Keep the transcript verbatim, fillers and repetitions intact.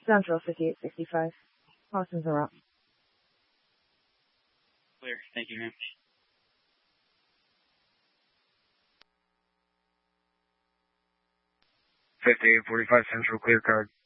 Central fifty-eight sixty-five. Austin's are up. Clear. Thank you, ma'am. fifty-eight forty-five Central, clear card.